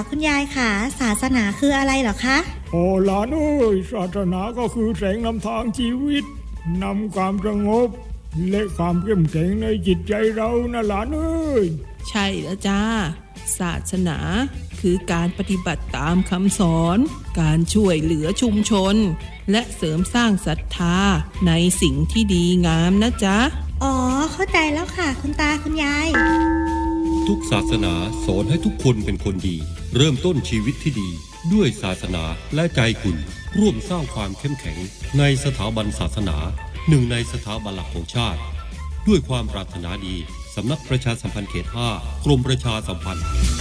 คุณยายค่ะศาสนาคืออะไรเหรอคะโอ้หลานเอ้ยศาสนาก็คือแสงนำทางชีวิตนำความสงบและความเข้มแข็งในจิตใจเรานะหลานเอ้ยใช่แล้วจ้าศาสนาคือการปฏิบัติตามคำสอนการช่วยเหลือชุมชนและเสริมสร้างศรัทธาในสิ่งที่ดีงามนะจ๊ะอ๋อเข้าใจแล้วค่ะคุณตาคุณยายทุกศาสนาสอนให้ทุกคนเป็นคนดีเริ่มต้นชีวิตที่ดีด้วยศาสนาและใจคุณร่วมสร้างความเข้มแข็งในสถาบันศาสนาหนึ่งในสถาบันหลักของชาติด้วยความปรารถนาดีสำนักประชาสัมพันธ์เขต 5 กรมประชาสัมพันธ์